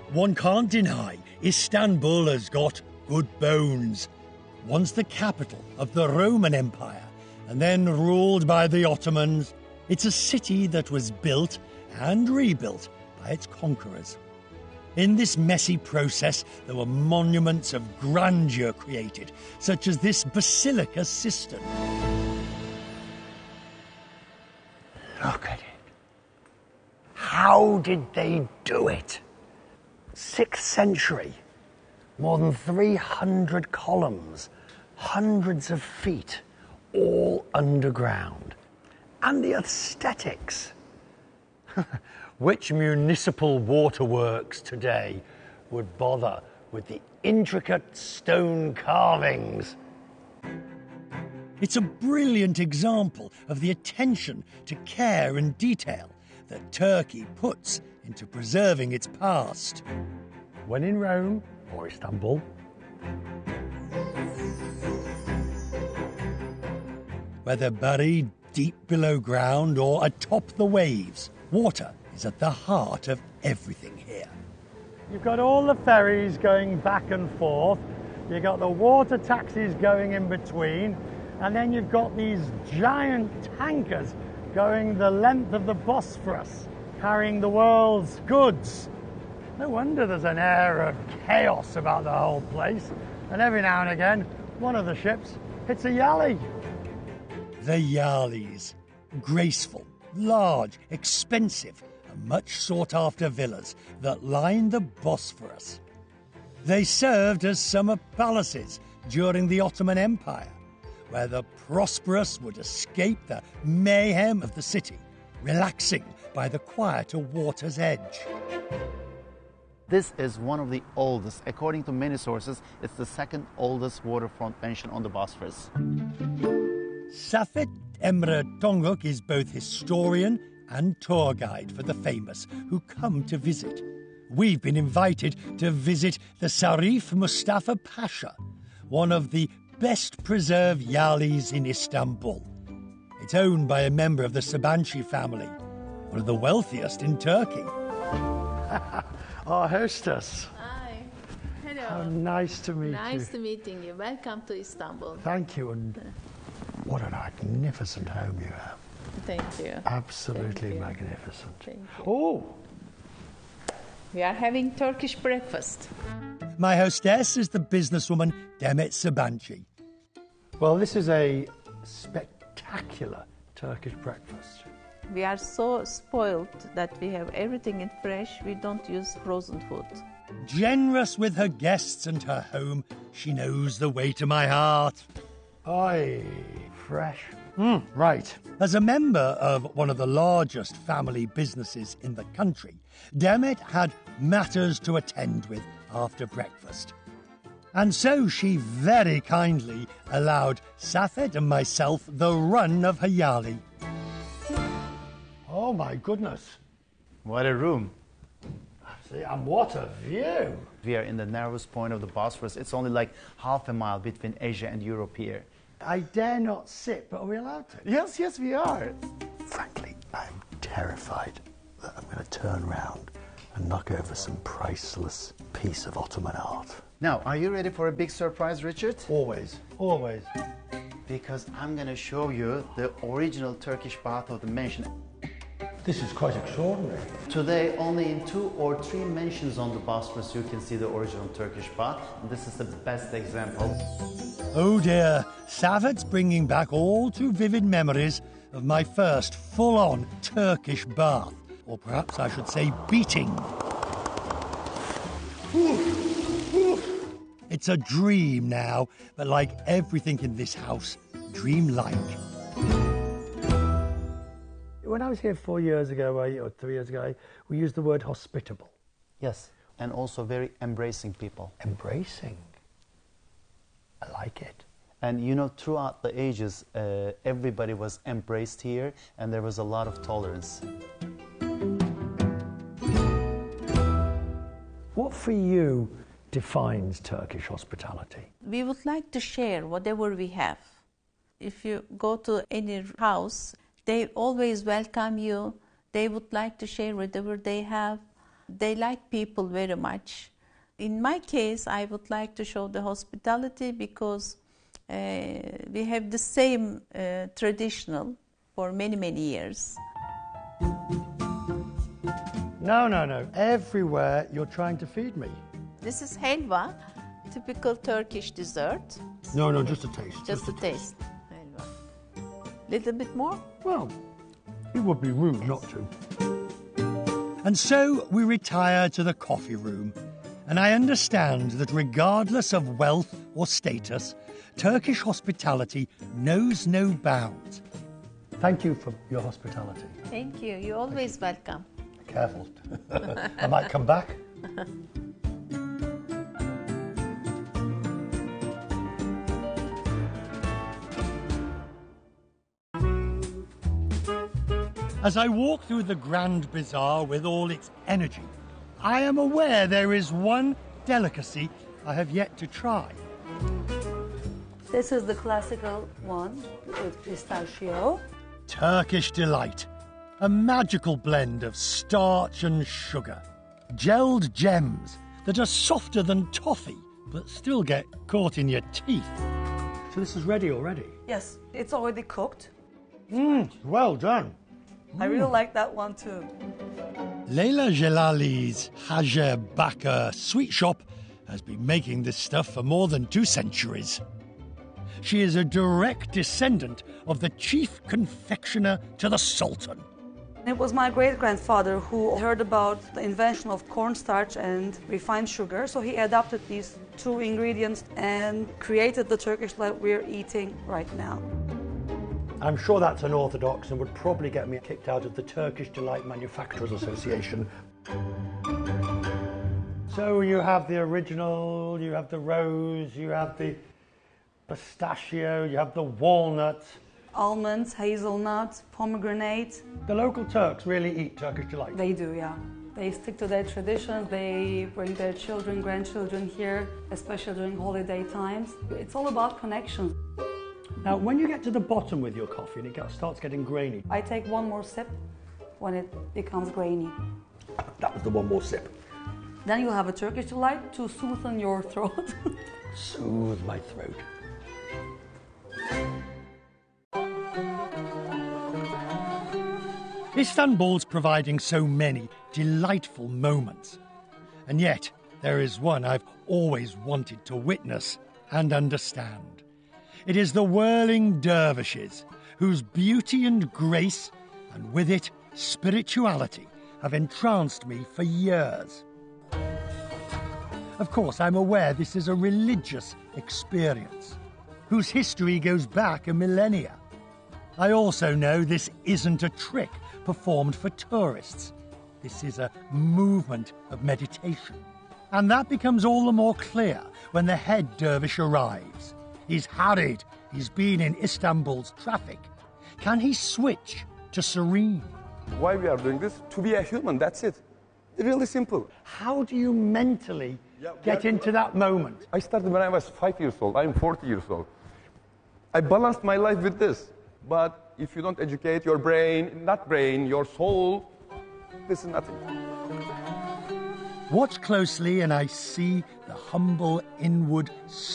One can't deny Istanbul has got good bones. Once the capital of the Roman Empire and then ruled by the Ottomans, it's a city that was built and rebuilt by its conquerors. In this messy process, there were monuments of grandeur created, such as this basilica cistern. Look at it. How did they do it? 6th century, more than 300 columns, hundreds of feet, all underground. And the aesthetics. Which municipal waterworks today would bother with the intricate stone carvings? It's a brilliant example of the attention to care and detail that Turkey puts into preserving its past. When in Rome or Istanbul, whether buried deep below ground or atop the waves, water is at the heart of everything here. You've got all the ferries going back and forth, you've got the water taxis going in between, and then you've got these giant tankers going the length of the Bosphorus, carrying the world's goods. No wonder there's an air of chaos about the whole place, and every now and again, one of the ships hits a yali. The yalis, graceful, large, expensive, and much sought-after villas that line the Bosphorus. They served as summer palaces during the Ottoman Empire, where the prosperous would escape the mayhem of the city, relaxing by the quieter water's edge. This is one of the oldest. According to many sources, it's the second oldest waterfront mansion on the Bosphorus. Safet Emre Tonguk is both historian and tour guide for the famous who come to visit. We've been invited to visit the Sarif Mustafa Pasha, one of the best preserved yalis in Istanbul. It's owned by a member of the Sabancı family, one of the wealthiest in Turkey. Our hostess. Hi. Hello. How nice to meet you. Nice to meeting you. Welcome to Istanbul. Thank you, and what a magnificent home you have. Thank you. Absolutely Thank you. magnificent. Thank you. Oh! We are having Turkish breakfast. My hostess is the businesswoman Demet Sabancı. Well, this is a spectacular Turkish breakfast. We are so spoiled that we have everything in fresh. We don't use frozen food. Generous with her guests and her home, she knows the way to my heart. Aye, fresh. Right. As a member of one of the largest family businesses in the country, Demet had matters to attend with after breakfast. And so she very kindly allowed Safet and myself the run of her yali. Oh my goodness. What a room. See, and what a view. We are in the narrowest point of the Bosphorus. It's only like half a mile between Asia and Europe here. I dare not sit, but are we allowed to? Yes, we are. Frankly, I'm terrified that I'm going to turn round and knock over some priceless piece of Ottoman art. Now, are you ready for a big surprise, Richard? Always, always. Because I'm going to show you the original Turkish bath of the mansion. This is quite extraordinary. Today, only in 2 or 3 mansions on the Bosphorus you can see the original Turkish bath. And this is the best example. Oh dear, Safet's bringing back all too vivid memories of my first full-on Turkish bath. Or perhaps I should say beating. It's a dream now, but like everything in this house, dreamlike. When I was here 4 years ago, or 3 years ago, we used the word hospitable. Yes, and also very embracing people. Embracing. I like it. And you know, throughout the ages, everybody was embraced here, and there was a lot of tolerance. What for you defines Turkish hospitality? We would like to share whatever we have. If you go to any house, they always welcome you. They would like to share whatever they have. They like people very much. In my case, I would like to show the hospitality because we have the same traditional for many, many years. No. Everywhere you're trying to feed me. This is helva, typical Turkish dessert. No, just a taste. Just a taste. Helva. Little bit more? Well, it would be rude not to. And so we retire to the coffee room, and I understand that regardless of wealth or status, Turkish hospitality knows no bounds. Thank you for your hospitality. Thank you. You're always welcome. Careful. I might come back. As I walk through the Grand Bazaar with all its energy, I am aware there is one delicacy I have yet to try. This is the classical one with pistachio. Turkish delight. A magical blend of starch and sugar. Gelled gems that are softer than toffee, but still get caught in your teeth. So this is ready already? Yes, it's already cooked. Well done. I really like that one too. Leyla Jelali's Hajer Bakr sweet shop has been making this stuff for more than 2 centuries. She is a direct descendant of the chief confectioner to the Sultan. It was my great-grandfather who heard about the invention of cornstarch and refined sugar, so he adopted these 2 ingredients and created the Turkish that we're eating right now. I'm sure that's unorthodox and would probably get me kicked out of the Turkish Delight Manufacturers Association. So you have the original, you have the rose, you have the pistachio, you have the walnut. Almonds, hazelnut, pomegranate. The local Turks really eat Turkish Delight. They do, yeah. They stick to their traditions. They bring their children, grandchildren here, especially during holiday times. It's all about connections. Now, when you get to the bottom with your coffee and it starts getting grainy. I take one more sip when it becomes grainy. That was the one more sip. Then you'll have a Turkish Delight to soothe your throat. Soothe my throat. Istanbul's providing so many delightful moments. And yet, there is one I've always wanted to witness and understand. It is the whirling dervishes, whose beauty and grace, and with it, spirituality, have entranced me for years. Of course, I'm aware this is a religious experience, whose history goes back a millennia. I also know this isn't a trick performed for tourists. This is a movement of meditation. And that becomes all the more clear when the head dervish arrives. He's harried, he's been in Istanbul's traffic. Can he switch to serene? Why we are doing this? To be a human, that's it. Really simple. How do you mentally get into that moment? I started when I was 5 years old. I'm 40 years old. I balanced my life with this. But if you don't educate your brain, not brain, your soul, this is nothing. Watch closely and I see the humble inward